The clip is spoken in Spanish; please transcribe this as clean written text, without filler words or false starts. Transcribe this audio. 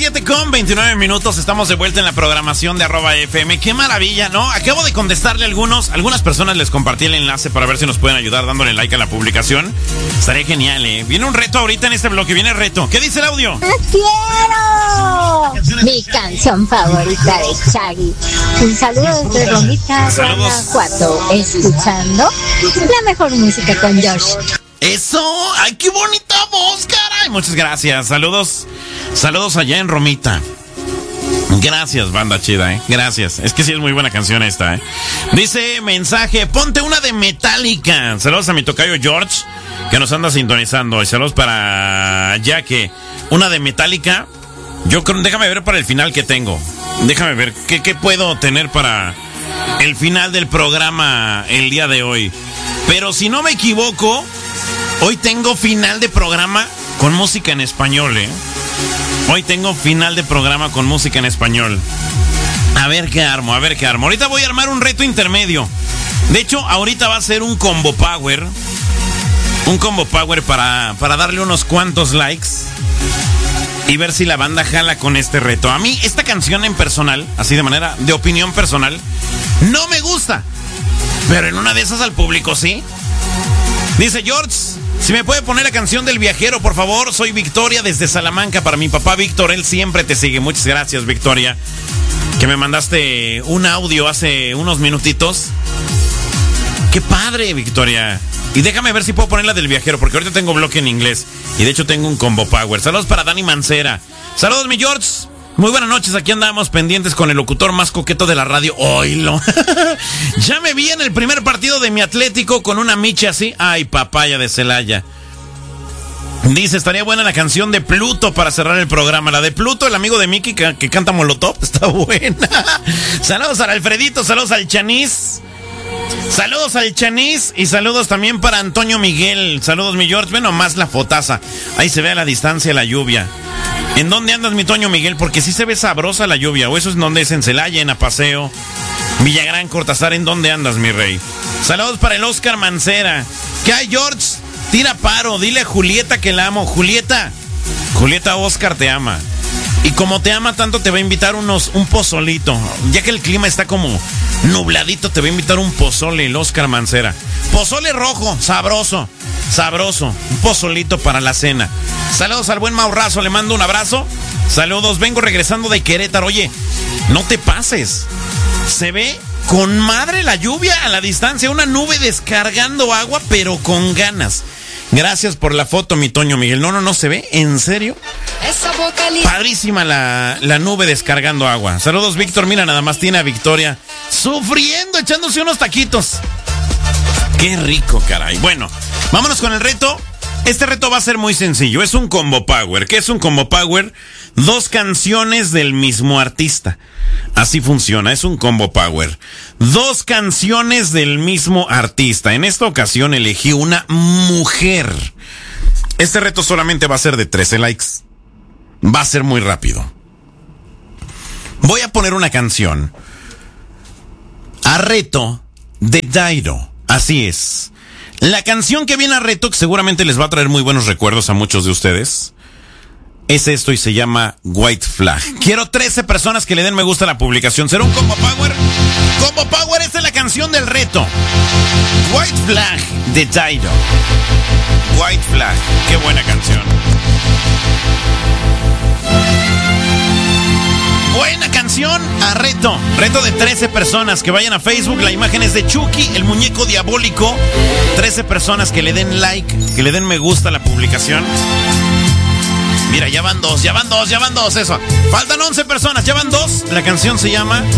7:29. Estamos de vuelta en la programación de @FM. Qué maravilla, ¿no? Acabo de contestarle a algunas personas les compartí el enlace para ver si nos pueden ayudar dándole like a la publicación. Estaría genial, ¿eh? Viene un reto ahorita en este bloque, viene el reto. ¿Qué dice el audio? ¡Quiero! Mi canción favorita de Shaggy. Un saludo desde Romita, Guanajuato, escuchando la mejor música con Josh. ¡Eso! ¡Ay, qué bonita voz, caray! Muchas gracias. Saludos allá en Romita. Gracias, banda chida, Gracias. Es que sí es muy buena canción esta, Dice mensaje, ponte una de Metallica. Saludos a mi tocayo George, que nos anda sintonizando. Y saludos para Jaque. Una de Metallica. Yo creo, déjame ver para el final que tengo. Déjame ver qué puedo tener para el final del programa el día de hoy. Pero si no me equivoco, hoy tengo final de programa con música en español, Hoy tengo final de programa con música en español. A ver qué armo. Ahorita voy a armar un reto intermedio. De hecho, ahorita va a ser un combo power. Un combo power para darle unos cuantos likes y ver si la banda jala con este reto. A mí, esta canción en personal, así de manera de opinión personal, no me gusta. Pero en una de esas al público sí. Dice George, si me puede poner la canción del viajero, por favor. Soy Victoria desde Salamanca. Para mi papá Víctor, él siempre te sigue. Muchas gracias, Victoria, que me mandaste un audio hace unos minutitos. Qué padre, Victoria. Y déjame ver si puedo poner la del viajero, porque ahorita tengo bloque en inglés. Y de hecho tengo un combo power. Saludos para Dani Mancera. Saludos, mi George. Muy buenas noches, aquí andamos pendientes con el locutor más coqueto de la radio. ¡Oilo! Ya me vi en el primer partido de mi Atlético con una micha así. ¡Ay, papaya de Celaya! Dice, estaría buena la canción de Pluto para cerrar el programa. La de Pluto, el amigo de Mickey que canta Molotov, está buena. Saludos al Alfredito, saludos al Chanis. Saludos al Chanis y saludos también para Antonio Miguel. Saludos, mi George. Bueno, más la fotaza. Ahí se ve a la distancia la lluvia. ¿En dónde andas, mi Toño Miguel? Porque sí se ve sabrosa la lluvia. ¿O eso es donde es? En Celaya, en Apaseo, Villagrán, Cortázar. ¿En dónde andas, mi rey? Saludos para el Oscar Mancera. ¿Qué hay, George? Tira paro. Dile a Julieta que la amo. Julieta, Oscar te ama. Y como te ama tanto, te va a invitar un pozolito. Ya que el clima está como nubladito, te va a invitar un pozole, el Oscar Mancera. Pozole rojo, sabroso. Un pozolito para la cena. Saludos al buen Maurrazo, le mando un abrazo. Saludos, vengo regresando de Querétaro. Oye, no te pases. Se ve con madre la lluvia a la distancia. Una nube descargando agua, pero con ganas. Gracias por la foto, mi Toño Miguel. No se ve, ¿en serio? Padrísima la nube descargando agua. Saludos, Víctor. Mira, nada más tiene a Victoria sufriendo, echándose unos taquitos. Qué rico, caray. Bueno, vámonos con el reto. Este reto va a ser muy sencillo. Es un combo power. ¿Qué es un combo power? 2 canciones del mismo artista. Así funciona, es un combo power. 2 canciones del mismo artista. En esta ocasión elegí una mujer. Este reto solamente va a ser de 13 likes. Va a ser muy rápido. Voy a poner una canción a reto de Dairo. Así es. La canción que viene a reto, que seguramente les va a traer muy buenos recuerdos a muchos de ustedes, es esto y se llama White Flag. Quiero 13 personas que le den me gusta a la publicación. ¿Será un combo power? Combo power, esta es la canción del reto. White Flag de Dairo. White Flag, qué buena canción. Buena canción a reto. Reto de 13 personas que vayan a Facebook. La imagen es de Chucky, el muñeco diabólico. 13 personas que le den like, que le den me gusta a la publicación. Mira, ya van dos, eso. Faltan 11 personas, ya van 2. La canción se llama